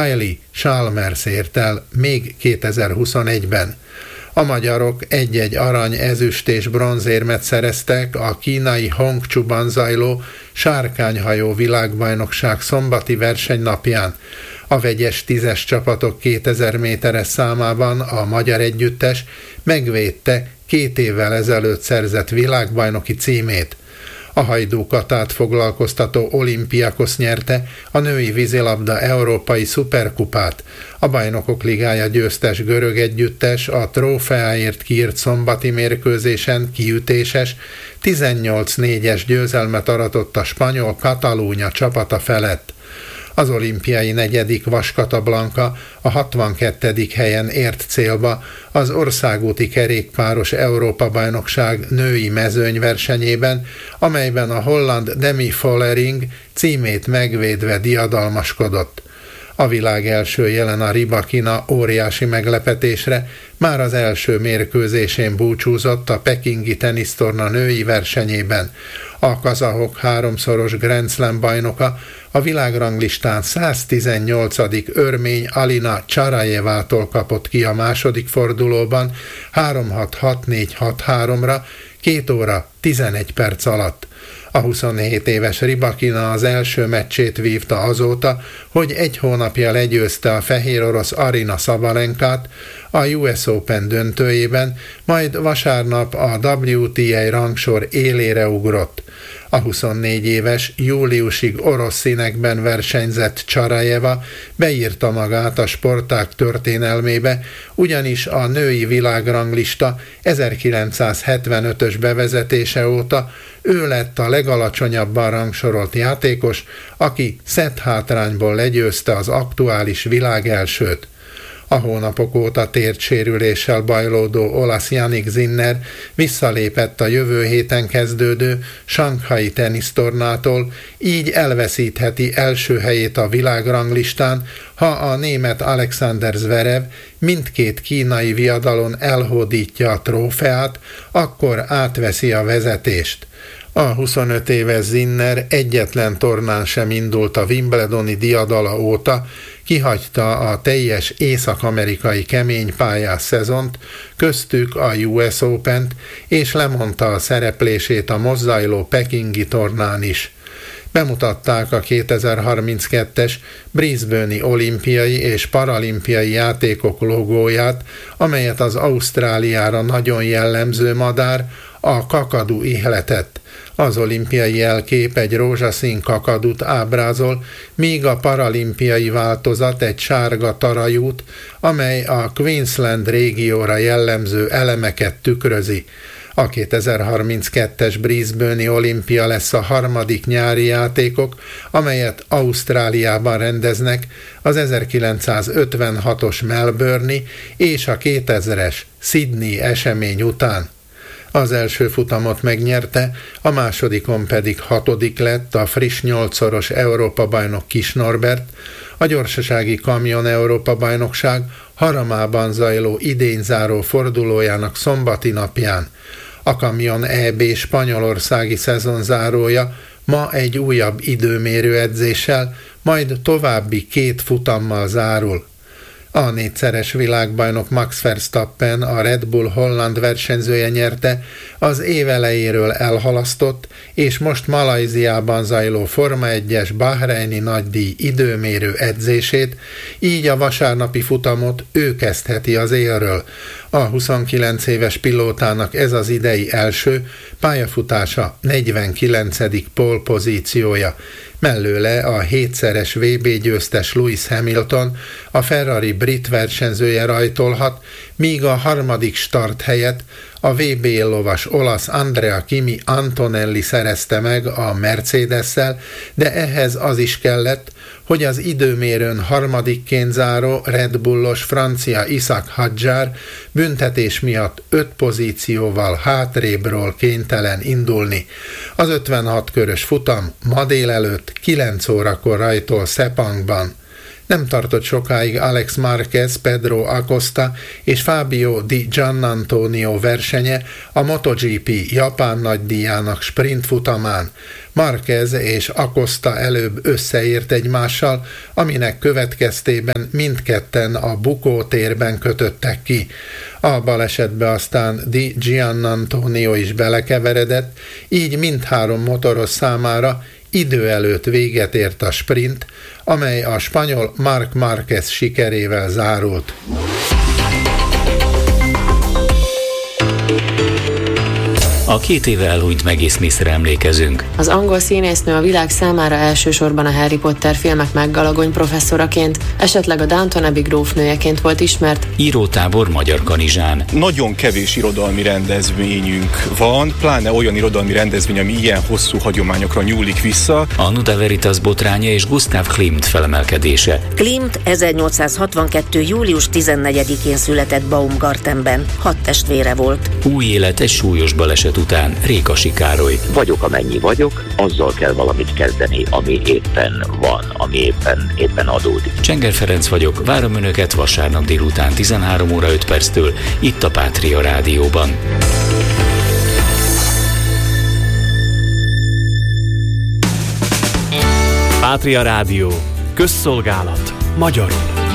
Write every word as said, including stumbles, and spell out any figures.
Hailey Chalmers ért el még kétezer-huszonegyben. A magyarok egy-egy arany, ezüst és bronzérmet szereztek a kínai Hongchuban zajló sárkányhajó világbajnokság szombati versenynapján. A vegyes tízes csapatok kétezer méteres számában a magyar együttes megvédte két évvel ezelőtt szerzett világbajnoki címét. A Hajdúkat átfoglalkoztató Olympiakos nyerte a női vízilabda európai szuperkupát. A Bajnokok Ligája győztes görög együttes a trófeáért kiírt szombati mérkőzésen kiütéses, tizennyolc négyes győzelmet aratott a spanyol Katalúnya csapata felett. Az olimpiai negyedik Vaskata-Blanka a hatvankettedik helyen ért célba az országúti kerékpáros Európa-bajnokság női mezőnyversenyében, amelyben a holland Demi Vollering címét megvédve diadalmaskodott. A világ első jelen a Rybakina óriási meglepetésre már az első mérkőzésén búcsúzott a pekingi tenisztorna női versenyében. A kazahok háromszoros Grand Slam bajnoka a világranglistán száztizennyolcadik örmény Alina Csarajevától kapott ki a második fordulóban három hat hat négy hat háromra két óra tizenegy perc alatt. A huszonhét éves Rybakina az első meccsét vívta azóta, hogy egy hónapja legyőzte a fehér orosz Arina Szabalenkát a U S Open döntőjében, majd vasárnap a W T A rangsor élére ugrott. A huszonnégy éves júliusig orosz színekben versenyzett Csarajeva beírta magát a sportág történelmébe, ugyanis a női világranglista ezerkilencszázhetvenötös bevezetése óta ő lett a legalacsonyabban rangsorolt játékos, aki szetthátrányból legyőzte az aktuális világelsőt. A hónapok óta térdsérüléssel bajlódó olasz Jannik Sinner visszalépett a jövő héten kezdődő Sanghai tenisztornától, így elveszítheti első helyét a világranglistán, ha a német Alexander Zverev mindkét kínai viadalon elhódítja a trófeát, akkor átveszi a vezetést. A huszonöt éves Sinner egyetlen tornán sem indult a Wimbledoni diadala óta, kihagyta a teljes észak-amerikai keménypályás szezont, köztük a U S Opent, és lemondta a szereplését a most zajló pekingi tornán is. Bemutatták a kétezer-harminckettes Brisbane-i olimpiai és paralimpiai játékok logóját, amelyet az Ausztráliára nagyon jellemző madár, a kakadu ihletett. Az olimpiai jelkép egy rózsaszín kakadut ábrázol, míg a paralimpiai változat egy sárga tarajút, amely a Queensland régióra jellemző elemeket tükrözi. A kétezer-harminckettes Brisbane-i olimpia lesz a harmadik nyári játékok, amelyet Ausztráliában rendeznek az ezerkilencszázötvenhatos Melbourne-i és a kétezres Sydney esemény után. Az első futamot megnyerte, a másodikon pedig hatodik lett a friss nyolcszoros Európa-bajnok Kis Norbert, a gyorsasági kamion Európa-bajnokság Haramában zajló idényzáró fordulójának szombati napján. A kamion E B spanyolországi szezonzárója ma egy újabb időmérő edzéssel, majd további két futammal zárul. A négyszeres világbajnok Max Verstappen, a Red Bull holland versenyzője nyerte az év elejéről elhalasztott, és most Malajziában zajló Forma egyes Bahreini nagydíj időmérő edzését, így a vasárnapi futamot ő kezdheti az élről. A huszonkilenc éves pilótának ez az idei első, pályafutása negyvenkilencedik pole pozíciója. Mellőle a hétszeres vé bé győztes Lewis Hamilton, a Ferrari brit versenyzője rajtolhat, míg a harmadik start helyet a vé bé lovas olasz Andrea Kimi Antonelli szerezte meg a Mercedes-szel, de ehhez az is kellett, hogy az időmérőn harmadikként záró Red Bullos francia Isaac Hadjar büntetés miatt öt pozícióval hátrébről kénytelen indulni. Az ötvenhat körös futam ma délelőtt kilenc órakor rajtol Sepangban. Nem tartott sokáig Alex Márquez, Pedro Acosta és Fabio Di Giannantonio versenye a MotoGP Japán nagydíjának sprint futamán. Márquez és Acosta előbb összeért egymással, aminek következtében mindketten a bukótérben kötöttek ki. A balesetbe aztán Di Giannantonio is belekeveredett, így mindhárom motoros számára idő előtt véget ért a sprint, amely a spanyol Marc Márquez sikerével zárult. A két éve elhunyt Maggie Smithre emlékezünk. Az angol színésznő a világ számára elsősorban a Harry Potter filmek McGonagall professzoraként, esetleg a Downton Abbey grófnőjeként volt ismert. Írótábor Magyar Kanizsán. Nagyon kevés irodalmi rendezvényünk van, pláne olyan irodalmi rendezvény, ami ilyen hosszú hagyományokra nyúlik vissza. A Nuda Veritas botránya és Gustav Klimt felemelkedése. Klimt ezernyolcszázhatvankettő. július tizennegyedikén született Baumgartenben, hat testvére volt. Új élet egy súlyos baleset után Rékasi Károly. Vagyok amennyi vagyok, azzal kell valamit kezdeni, ami éppen van, ami éppen, éppen adódik. Csenger Ferenc vagyok, várom Önöket vasárnap délután tizenhárom óra öt perctől itt a Pátria Rádióban. Pátria Rádió. Közszolgálat magyarul.